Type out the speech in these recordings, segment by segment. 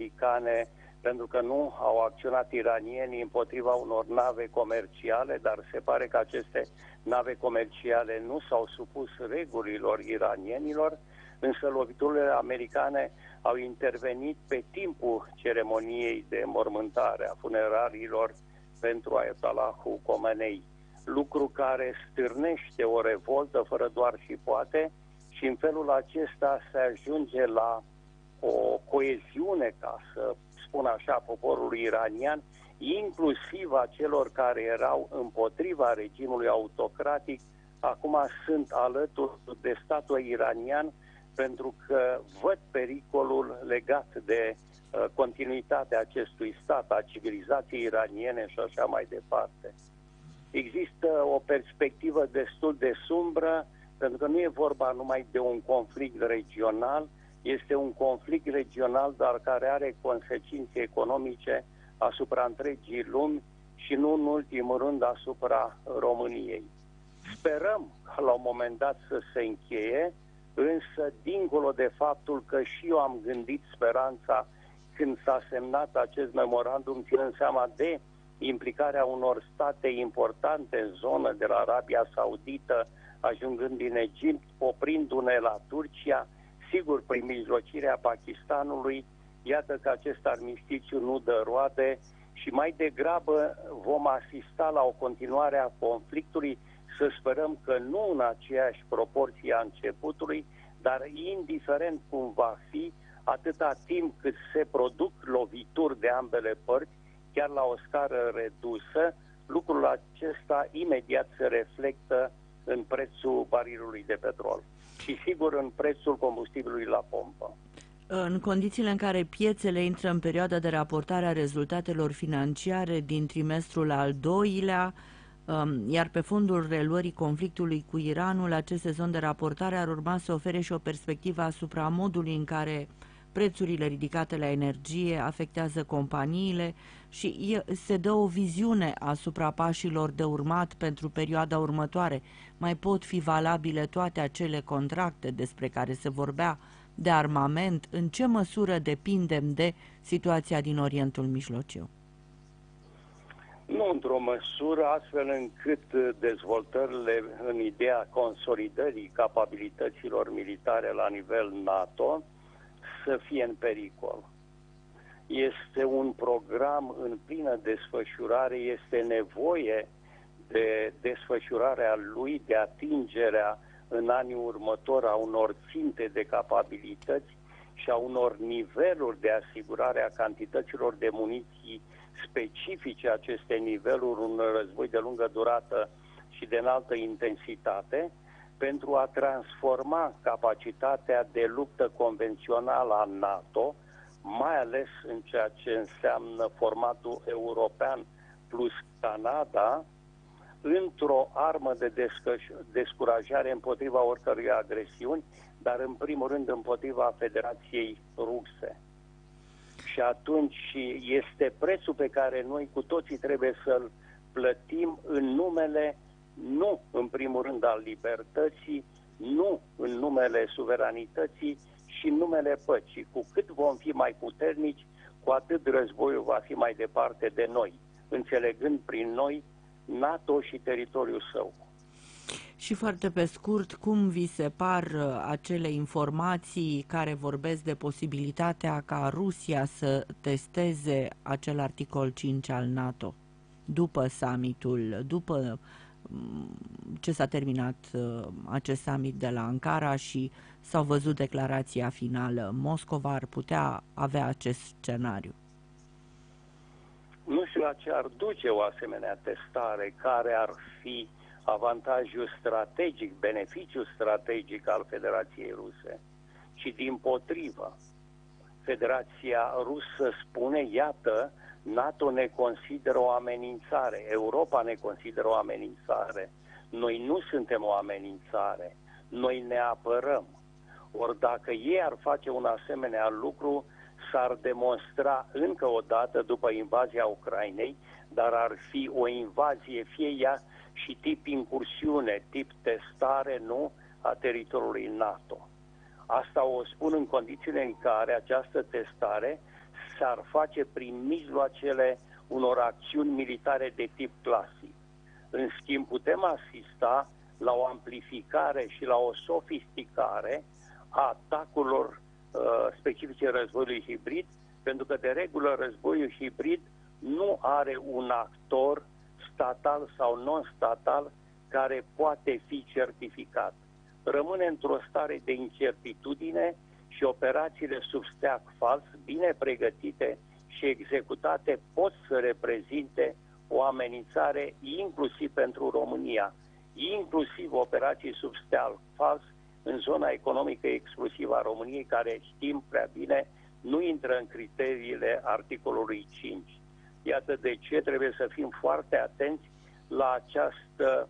americane, pentru că nu au acționat iranienii împotriva unor nave comerciale, dar se pare că aceste nave comerciale nu s-au supus regulilor iranienilor, însă loviturile americane au intervenit pe timpul ceremoniei de mormântare a funerariilor pentru Ayatollahul Khomeini, lucru care stârnește o revoltă fără doar și poate, și în felul acesta se ajunge la o coeziune, ca să spun așa, poporului iranian, inclusiv a celor care erau împotriva regimului autocratic, acum sunt alături de statul iranian, pentru că văd pericolul legat de continuitatea acestui stat, a civilizației iraniene și așa mai departe. Există o perspectivă destul de sumbră, pentru că nu e vorba numai de un conflict regional, este un conflict regional, dar care are consecințe economice asupra întregii lumi și nu în ultimul rând asupra României. Sperăm ca la un moment dat să se încheie, însă dincolo de faptul că și eu am gândit speranța când s-a semnat acest memorandum, ținând seama de implicarea unor state importante în zonă, de la Arabia Saudită, ajungând din Egipt, oprindu-ne la Turcia, sigur, prin mijlocirea Pakistanului, iată că acest armistițiu nu dă roade și mai degrabă vom asista la o continuare a conflictului, să sperăm că nu în aceeași proporție a începutului, dar indiferent cum va fi, atâta timp cât se produc lovituri de ambele părți, chiar la o scară redusă, lucrul acesta imediat se reflectă în prețul barilului de petrol și sigur în prețul combustibilului la pompă. În condițiile în care piețele intră în perioada de raportare a rezultatelor financiare din trimestrul al doilea, iar pe fondul reluării conflictului cu Iranul, acest sezon de raportare ar urma să ofere și o perspectivă asupra modului în care prețurile ridicate la energie afectează companiile și se dă o viziune asupra pașilor de urmat pentru perioada următoare. Mai pot fi valabile toate acele contracte despre care se vorbea de armament? În ce măsură depindem de situația din Orientul Mijlociu? Nu într-o măsură astfel încât dezvoltările în ideea consolidării capabilităților militare la nivel NATO să fie în pericol. Este un program în plină desfășurare, este nevoie de desfășurarea lui, de atingerea în anii următori a unor ținte de capabilități și a unor niveluri de asigurare a cantităților de muniții specifice aceste niveluri, un război de lungă durată și de înaltă intensitate, pentru a transforma capacitatea de luptă convențională a NATO, mai ales în ceea ce înseamnă formatul european plus Canada, într-o armă de descurajare împotriva oricărui agresiuni, dar în primul rând împotriva Federației Ruse. Și atunci este prețul pe care noi cu toții trebuie să-l plătim în numele, nu în primul rând al libertății, nu în numele suveranității și în numele păcii. Cu cât vom fi mai puternici, cu atât războiul va fi mai departe de noi, înțelegând prin noi NATO și teritoriul său. Și foarte pe scurt, cum vi se par acele informații care vorbesc de posibilitatea ca Rusia să testeze acel articol 5 al NATO după summitul, după ce s-a terminat acest summit de la Ankara și s-au văzut declarația finală? Moscova ar putea avea acest scenariu? Nu știu la ce ar duce o asemenea testare, care ar fi avantajul strategic, beneficiul strategic al Federației Ruse, ci dimpotrivă. Federația Rusă spune, iată, NATO ne consideră o amenințare, Europa ne consideră o amenințare, noi nu suntem o amenințare, noi ne apărăm. Ori dacă ei ar face un asemenea lucru, s-ar demonstra încă o dată după invazia Ucrainei, dar ar fi o invazie, fie ea și tip incursiune, tip testare, nu a teritoriului NATO. Asta o spun în condițiile în care această testare s-ar face prin mijloacele unor acțiuni militare de tip clasic. În schimb, putem asista la o amplificare și la o sofisticare a atacurilor specifice războiului hibrid, pentru că, de regulă, războiul hibrid nu are un actor statal sau non-statal care poate fi certificat. Rămâne într-o stare de incertitudine și operațiile sub steag fals, bine pregătite și executate, pot să reprezinte o amenințare inclusiv pentru România, inclusiv operații sub steag fals în zona economică exclusivă a României, care, știm prea bine, nu intră în criteriile articolului 5. Iată de ce trebuie să fim foarte atenți la această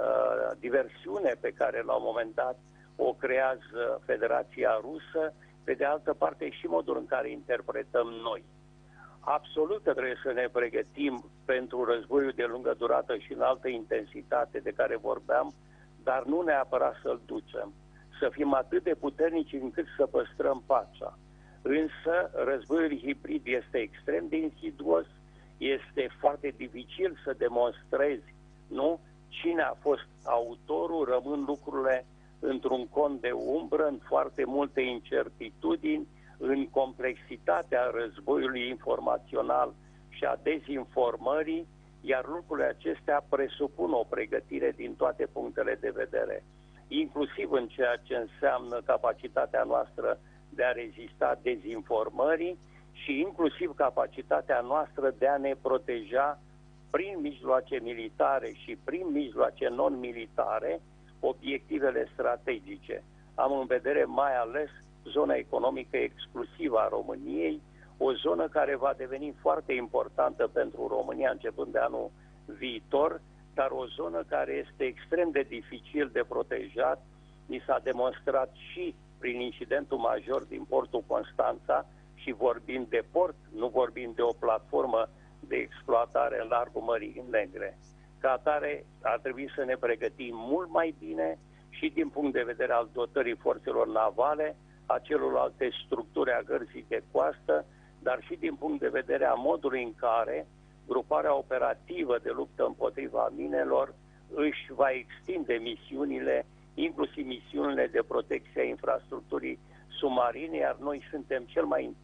diversiune pe care la un moment dat o creează Federația Rusă, pe de altă parte și modul în care interpretăm noi. Absolut că trebuie să ne pregătim pentru războiul de lungă durată și în altă intensitate de care vorbeam, dar nu neapărat să-l ducem. Să fim atât de puternici încât să păstrăm pacea. Însă războiul hibrid este extrem de insidios, este foarte dificil să demonstrezi, nu, cine a fost autorul, rămân lucrurile într-un cont de umbră, în foarte multe incertitudini, în complexitatea războiului informațional și a dezinformării, iar lucrurile acestea presupun o pregătire din toate punctele de vedere, inclusiv în ceea ce înseamnă capacitatea noastră de a rezista dezinformării și inclusiv capacitatea noastră de a ne proteja prin mijloace militare și prin mijloace non-militare obiectivele strategice. Am în vedere mai ales zona economică exclusivă a României, o zonă care va deveni foarte importantă pentru România începând de anul viitor, dar o zonă care este extrem de dificil de protejat. Ni s-a demonstrat și prin incidentul major din portul Constanța, și vorbim de port, nu vorbim de o platformă de exploatare în largul Mării Negre. Ca atare, ar trebui să ne pregătim mult mai bine și din punct de vedere al dotării forțelor navale, a celorlalte structuri a gărzii de coastă, dar și din punct de vedere a modului în care gruparea operativă de luptă împotriva minelor își va extinde misiunile, inclusiv misiunile de protecție a infrastructurii submarine, iar noi suntem cel mai în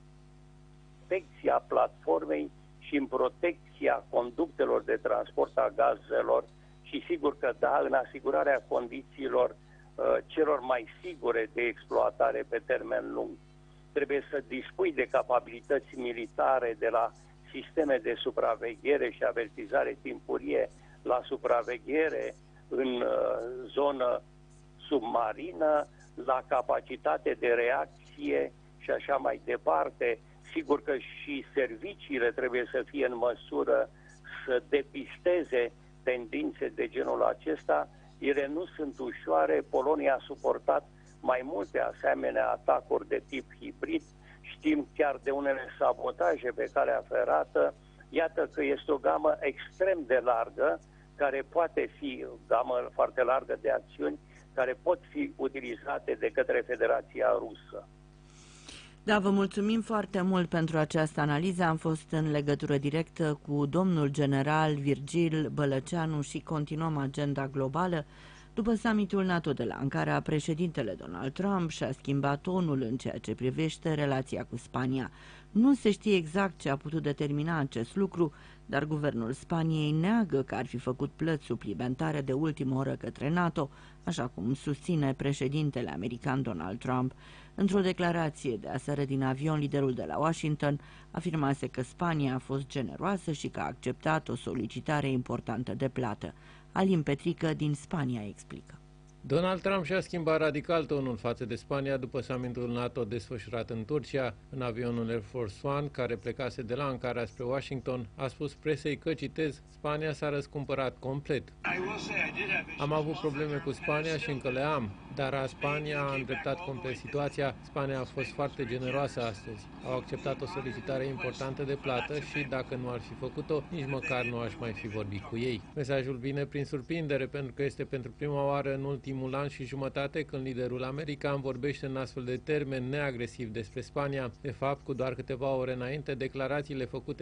protecția platformei și în protecția conductelor de transport a gazelor și sigur că da, în asigurarea condițiilor celor mai sigure de exploatare pe termen lung. Trebuie să dispui de capabilități militare, de la sisteme de supraveghere și avertizare timpurie la supraveghere în zonă submarină, la capacitate de reacție și așa mai departe. Sigur că și serviciile trebuie să fie în măsură să depisteze tendințe de genul acesta. Ele nu sunt ușoare. Polonia a suportat mai multe asemenea atacuri de tip hibrid. Știm chiar de unele sabotaje pe calea ferată. Iată că este o gamă extrem de largă, care poate fi, gamă foarte largă de acțiuni, care pot fi utilizate de către Federația Rusă. Da, vă mulțumim foarte mult pentru această analiză. Am fost în legătură directă cu domnul general Virgil Bălăceanu și continuăm agenda globală. După summitul NATO de la Ankara, președintele Donald Trump și-a schimbat tonul în ceea ce privește relația cu Spania. Nu se știe exact ce a putut determina acest lucru, dar guvernul Spaniei neagă că ar fi făcut plăți suplimentare de ultimă oră către NATO, așa cum susține președintele american Donald Trump. Într-o declarație de aseară din avion, liderul de la Washington afirmase că Spania a fost generoasă și că a acceptat o solicitare importantă de plată. Alin Petrică din Spania explică. Donald Trump și-a schimbat radical tonul față de Spania după summitul NATO desfășurat în Turcia. În avionul Air Force One, care plecase de la Ankara spre Washington, a spus presei că, citez, Spania s-a răscumpărat complet. Am avut probleme cu Spania și încă le am. Dar Spania a îndreptat complet situația. Spania a fost foarte generoasă astăzi. Au acceptat o solicitare importantă de plată și, dacă nu ar fi făcut-o, nici măcar nu aș mai fi vorbit cu ei. Mesajul vine prin surprindere, pentru că este pentru prima oară în ultimul an și jumătate când liderul american vorbește în astfel de termeni neagresiv despre Spania. De fapt, cu doar câteva ore înainte, declarațiile făcute